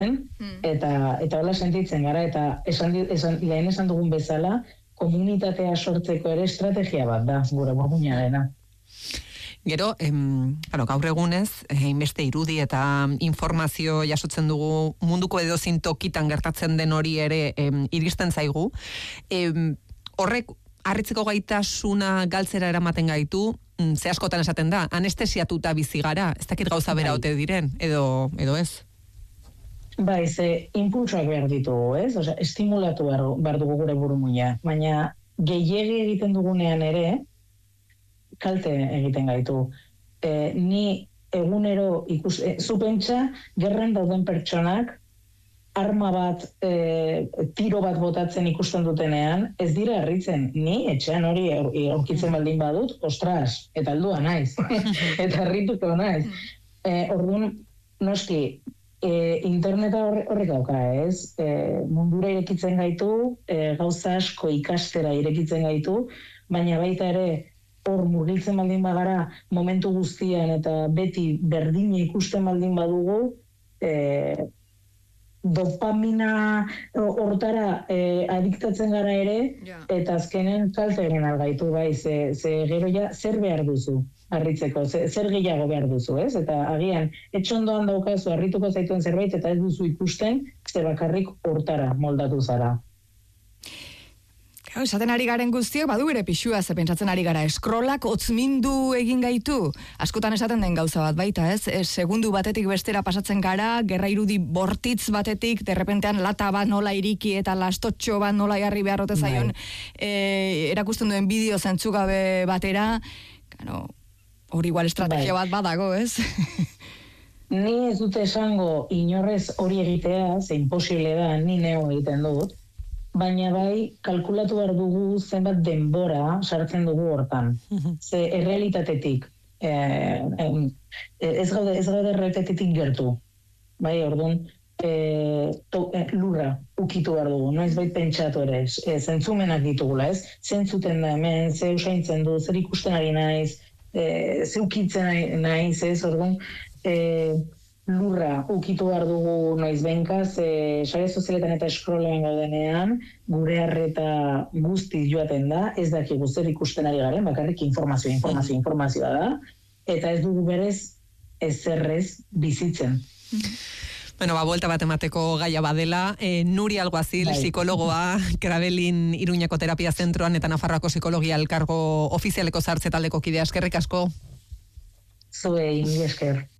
eta hola sentitzen gara, eta lehen esan dugun bezala, komunitatea sortzeko ere estrategia bat da, gure burmuina dena. Gero, gaur egunez, hainbeste irudi eta informazio jasotzen dugu munduko edozein tokitan gertatzen den hori ere iristen zaigu. Horrek harritzeko gaitasuna galtzera eramaten gaitu, ze askotan esaten da, anestesiatuta bizi gara, ez dakit gauza bera ote diren, edo ez? Bai, ze impulsoak behar ditugu, ez? Osea, estimulatu behar dugu gure burumuina, baina gehiegi egiten dugunean ere, kalte egiten gaitu. Ni egunero zu pentsa, gerran dauden pertsonak, arma bat, tiro bat botatzen ikusten dutenean, ez dira harritzen, ni etxean hori aurkitzen baldin badut, ostras, eta aldua naiz, eta harrituko naiz. Orduan, noski, interneta horrek dauka, ez? Mundura irekitzen gaitu, gauza asko ikastera irekitzen gaitu, baina baita ere, hor murgiltzen baldin bagara momentu guztian eta beti berdina ikusten baldin badugu, dopamina hortara adiktatzen gara ere, eta azkenen kalte egin algaitu, bai, ze gero ja zer behar duzu harritzeko, zer gehiago behar duzu, ez? Eta agian, etxondoan daukazu harrituko zaituen zerbait, eta ez duzu ikusten, ze bakarrik hortara moldatu zara. Esaten ari garen guztiak, badu ere pixua, ze pentsatzen ari gara, eskrolak otzmindu egin gaitu, askotan esaten den gauza bat baita, ez? Segundu batetik bestera pasatzen gara, gerra irudi bortitz batetik, derrepentean lata bat nola iriki eta lastotxo bat nola jarri beharrote zaion, erakusten duen bideo zentzugabe batera, hori igual estrategia bat badago, ez? Ni ez dute esango inorrez hori egitea, ze imposible da, ni neo egiten dut, baina bai, kalkulatu behar dugu zenbat denbora sartzen dugu hortan. Ze errealitatetik, ez gaude errealitatetik gertu. Bai, orduan, lurra ukitu behar dugu, noiz bai pentsatu ere, zentzumenak ditugula, ez? Zentzuten da hemen, ze usaintzen du, zer ikusten ari naiz, ze ukitzen naiz, ez? Orduan, lurra ukitu behar dugu noiz behinkaz, sare sozialetan eta eskrolean gaudenean, gure arreta guzti joaten da, ez dakigu zer ikusten ari garen, bakarrik informazioa da, eta ez dugu berez ezerrez bizitzen. Bueno, buelta bat emateko gaia badela, Nuri Alguazil, psikologoa, Krabelin Iruñako Terapia Zentroan eta Nafarroako Psikologia Elkargo ofizialeko sartze taldeko kidea, eskerrik asko. Zuei, esker.